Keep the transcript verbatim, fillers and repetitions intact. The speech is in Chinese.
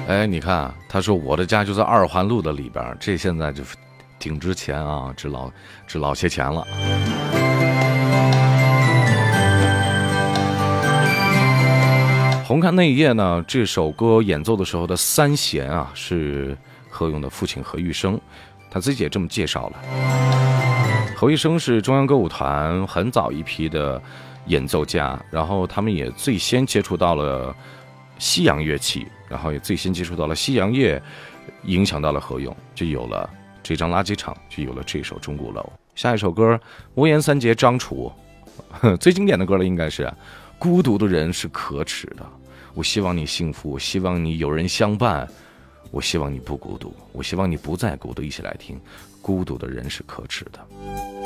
哎，你看，他说我的家就在二环路的里边，这现在就挺值钱啊，值老值老些钱了。红磡那一夜呢，这首歌演奏的时候的三弦啊，是何勇的父亲何玉生，他自己也这么介绍了。何玉生是中央歌舞团很早一批的演奏家，然后他们也最先接触到了西洋乐器，然后也最先接触到了西洋乐，影响到了何勇，就有了这张垃圾场，就有了这首钟鼓楼。下一首歌无言三杰张楚，最经典的歌了，应该是孤独的人是可耻的，我希望你幸福，我希望你有人相伴，我希望你不孤独，我希望你不再孤独。一起来听孤独的人是可耻的。